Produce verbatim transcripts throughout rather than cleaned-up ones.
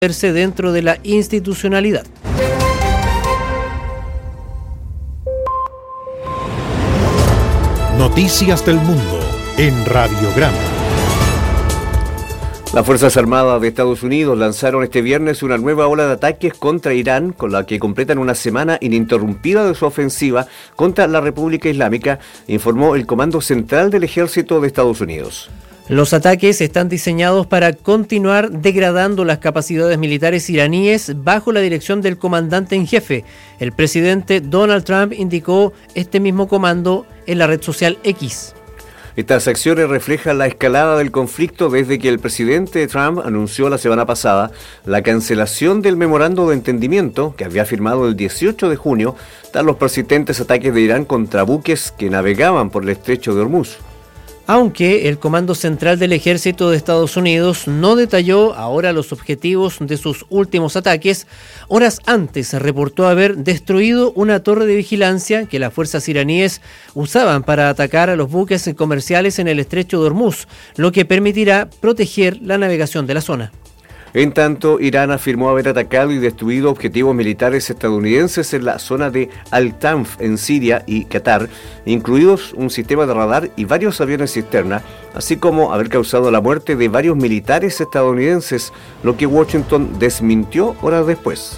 dentro de la institucionalidad. Noticias del Mundo en Radiograma. Las Fuerzas Armadas de Estados Unidos lanzaron este viernes una nueva ola de ataques contra Irán, con la que completan una semana ininterrumpida de su ofensiva contra la República Islámica, informó el Comando Central del Ejército de Estados Unidos. Los ataques están diseñados para continuar degradando las capacidades militares iraníes bajo la dirección del comandante en jefe. El presidente Donald Trump indicó este mismo comando en la red social X. Estas acciones reflejan la escalada del conflicto desde que el presidente Trump anunció la semana pasada la cancelación del memorando de entendimiento que había firmado el dieciocho de junio tras los persistentes ataques de Irán contra buques que navegaban por el estrecho de Hormuz. Aunque el Comando Central del Ejército de Estados Unidos no detalló ahora los objetivos de sus últimos ataques, horas antes reportó haber destruido una torre de vigilancia que las fuerzas iraníes usaban para atacar a los buques comerciales en el estrecho de Hormuz, lo que permitirá proteger la navegación de la zona. En tanto, Irán afirmó haber atacado y destruido objetivos militares estadounidenses en la zona de Al-Tanf en Siria y Qatar, incluidos un sistema de radar y varios aviones cisterna, así como haber causado la muerte de varios militares estadounidenses, lo que Washington desmintió horas después.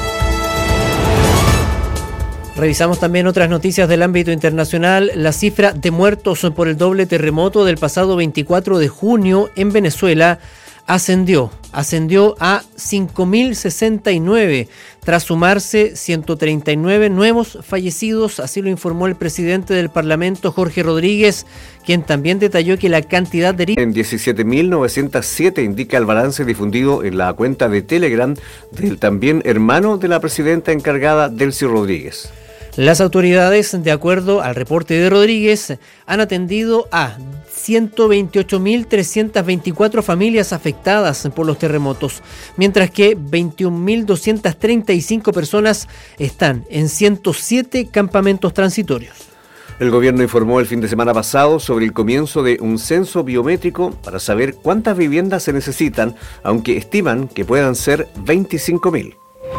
Revisamos también otras noticias del ámbito internacional. La cifra de muertos por el doble terremoto del pasado veinticuatro de junio en Venezuela ascendió, ascendió a cinco mil sesenta y nueve, tras sumarse ciento treinta y nueve nuevos fallecidos, así lo informó el presidente del Parlamento, Jorge Rodríguez, quien también detalló que la cantidad de heridos... En diecisiete mil novecientos siete indica el balance difundido en la cuenta de Telegram del también hermano de la presidenta encargada, Delcy Rodríguez. Las autoridades, de acuerdo al reporte de Rodríguez, han atendido a ciento veintiocho mil trescientas veinticuatro familias afectadas por los terremotos, mientras que veintiún mil doscientas treinta y cinco personas están en ciento siete campamentos transitorios. El gobierno informó el fin de semana pasado sobre el comienzo de un censo biométrico para saber cuántas viviendas se necesitan, aunque estiman que puedan ser veinticinco mil.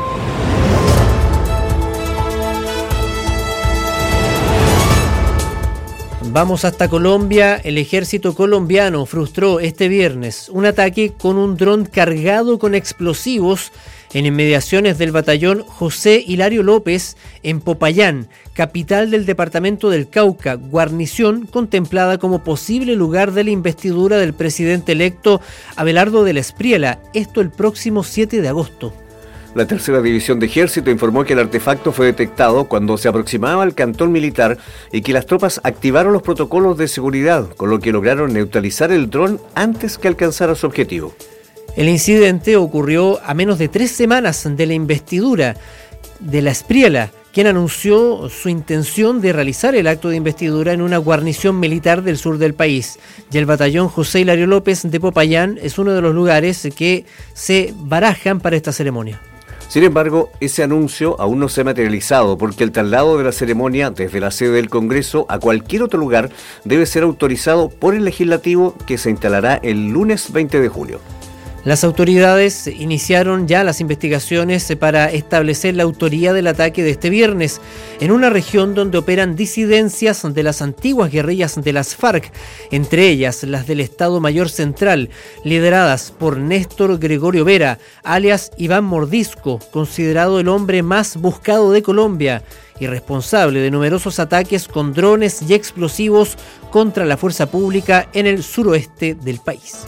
Vamos hasta Colombia. El ejército colombiano frustró este viernes un ataque con un dron cargado con explosivos en inmediaciones del batallón José Hilario López en Popayán, capital del departamento del Cauca, guarnición contemplada como posible lugar de la investidura del presidente electo Abelardo de la Espriella, esto el próximo siete de agosto. La tercera división de ejército informó que el artefacto fue detectado cuando se aproximaba al cantón militar y que las tropas activaron los protocolos de seguridad, con lo que lograron neutralizar el dron antes que alcanzara su objetivo. El incidente ocurrió a menos de tres semanas de la investidura de la Espriella, quien anunció su intención de realizar el acto de investidura en una guarnición militar del sur del país. Y el batallón José Hilario López de Popayán es uno de los lugares que se barajan para esta ceremonia. Sin embargo, ese anuncio aún no se ha materializado porque el traslado de la ceremonia desde la sede del Congreso a cualquier otro lugar debe ser autorizado por el legislativo, que se instalará el lunes veinte de julio. Las autoridades iniciaron ya las investigaciones para establecer la autoría del ataque de este viernes en una región donde operan disidencias de las antiguas guerrillas de las FARC, entre ellas las del Estado Mayor Central, lideradas por Néstor Gregorio Vera, alias Iván Mordisco, considerado el hombre más buscado de Colombia y responsable de numerosos ataques con drones y explosivos contra la fuerza pública en el suroeste del país.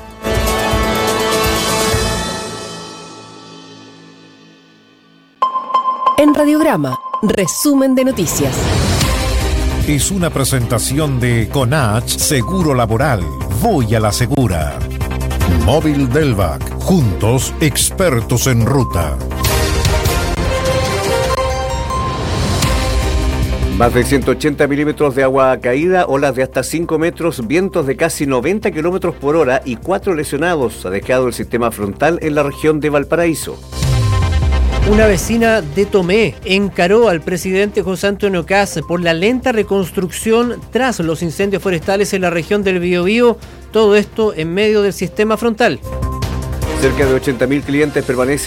En Radiograma, resumen de noticias. Es una presentación de Conach Seguro Laboral. Voy a la segura. Móvil Delvac. Juntos, expertos en ruta. Más de ciento ochenta milímetros de agua caída, olas de hasta cinco metros, vientos de casi noventa kilómetros por hora y cuatro lesionados ha dejado el sistema frontal en la región de Valparaíso. Una vecina de Tomé encaró al presidente José Antonio Kast por la lenta reconstrucción tras los incendios forestales en la región del Biobío, todo esto en medio del sistema frontal. Cerca de ochenta mil clientes permanecen